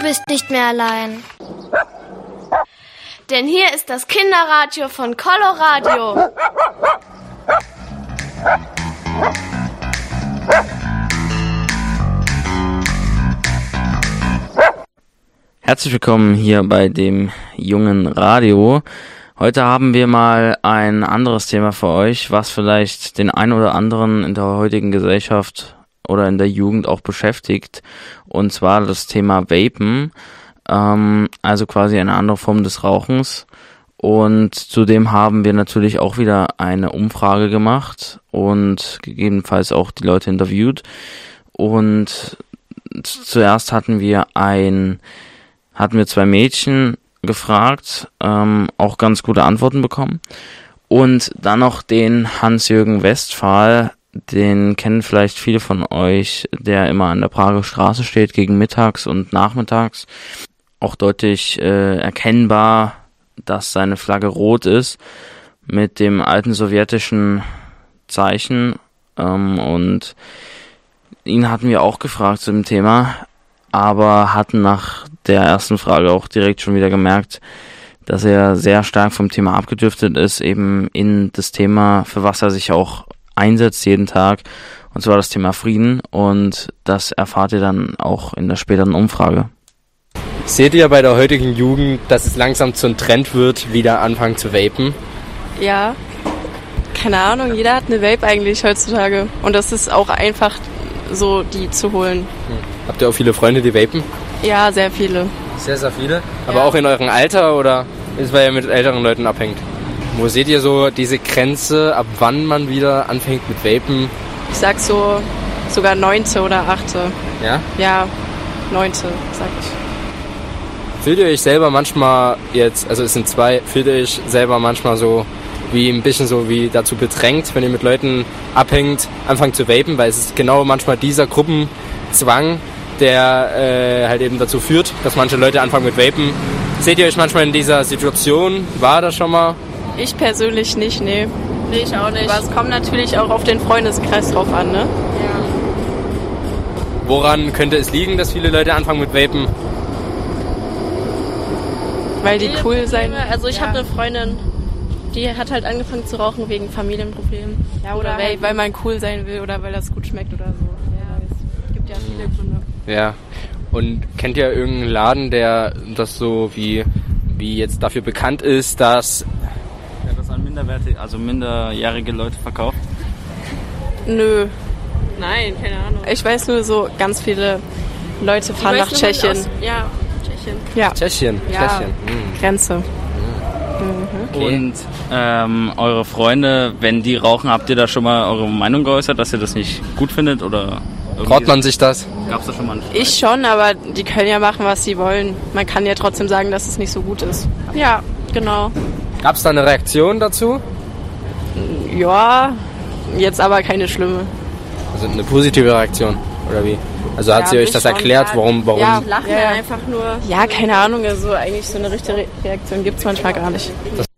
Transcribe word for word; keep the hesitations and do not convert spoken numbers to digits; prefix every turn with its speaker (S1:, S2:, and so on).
S1: bist nicht mehr allein.
S2: Denn hier ist das Kinderradio von Coloradio.
S3: Herzlich willkommen hier bei dem jungen Radio. Heute haben wir mal ein anderes Thema für euch, was vielleicht den einen oder anderen in der heutigen Gesellschaft oder in der Jugend auch beschäftigt. Und zwar das Thema Vapen, ähm, also quasi eine andere Form des Rauchens. Und zudem haben wir natürlich auch wieder eine Umfrage gemacht und gegebenenfalls auch die Leute interviewt. Und zuerst hatten wir ein, hatten wir zwei Mädchen gefragt, ähm, auch ganz gute Antworten bekommen. Und dann noch den Hans-Jürgen Westphal, den kennen vielleicht viele von euch, der immer an der Prager Straße steht, gegen mittags und nachmittags. Auch deutlich äh, erkennbar, dass seine Flagge rot ist, mit dem alten sowjetischen Zeichen. Ähm, und ihn hatten wir auch gefragt zu dem Thema, aber hatten nach der ersten Frage auch direkt schon wieder gemerkt, dass er sehr stark vom Thema abgedriftet ist, eben in das Thema, für was er sich auch einsetzt jeden Tag, und zwar das Thema Frieden, und das erfahrt ihr dann auch in der späteren Umfrage.
S4: Seht ihr bei der heutigen Jugend, dass es langsam zum Trend wird, wieder anfangen zu vapen?
S5: Ja, keine Ahnung, jeder hat eine Vape eigentlich heutzutage und das ist auch einfach so, die zu holen.
S4: Hm. Habt ihr auch viele Freunde, die vapen?
S5: Ja, sehr viele.
S4: Sehr, sehr viele? Aber
S5: ja.
S4: Auch in eurem Alter oder ist, weil ihr mit älteren Leuten abhängt? Wo seht ihr so diese Grenze, ab wann man wieder anfängt mit Vapen?
S5: Ich sag so sogar neunte oder achte.
S4: Ja?
S5: Ja, neunte, sag ich.
S4: Fühlt ihr euch selber manchmal jetzt, also es sind zwei, fühlt ihr euch selber manchmal so wie ein bisschen so wie dazu bedrängt, wenn ihr mit Leuten abhängt, anfangt zu vapen, weil es ist genau manchmal dieser Gruppenzwang, der äh, halt eben dazu führt, dass manche Leute anfangen mit Vapen. Seht ihr euch manchmal in dieser Situation? War das schon mal?
S5: Ich persönlich nicht, nee.
S2: Nee, ich auch nicht.
S5: Aber es kommt natürlich auch auf den Freundeskreis drauf an, ne?
S2: Ja.
S4: Woran könnte es liegen, dass viele Leute anfangen mit Vapen?
S5: Weil die cool sein.
S2: Also ich
S5: ja.
S2: habe eine Freundin, die hat halt angefangen zu rauchen wegen Familienproblemen.
S5: Ja, oder, oder weil, weil man cool sein will oder weil das gut schmeckt oder so. Ja, es gibt ja viele Gründe.
S4: Ja, und kennt ihr irgendeinen Laden, der das so wie, wie jetzt dafür bekannt ist, dass...
S3: Ja, das an minderwertige, also minderjährige Leute verkauft?
S5: Nö.
S2: Nein, keine Ahnung.
S5: Ich weiß nur so, ganz viele Leute fahren nach Tschechien.
S2: Aus, ja, Tschechien.
S5: Ja.
S4: Tschechien,
S5: ja.
S4: Tschechien. Mhm.
S5: Grenze.
S3: Okay. Und ähm, eure Freunde, wenn die rauchen, habt ihr da schon mal eure Meinung geäußert, dass ihr das nicht gut findet? Oder
S4: traut man sich das?
S3: Gab's da schon mal einen Streit?
S5: Ich schon, aber die können ja machen, was sie wollen. Man kann ja trotzdem sagen, dass es nicht so gut ist.
S2: Ja, genau.
S4: Gab es da eine Reaktion dazu?
S5: Ja, jetzt aber keine schlimme.
S4: Also eine positive Reaktion, oder wie? Also hat
S5: ja,
S4: sie euch das erklärt, warum... warum?
S5: Ja,
S2: lachen
S5: ja, ja.
S2: einfach nur.
S5: Ja, keine Ahnung, also eigentlich so eine richtige Reaktion gibt es manchmal gar nicht.
S4: Das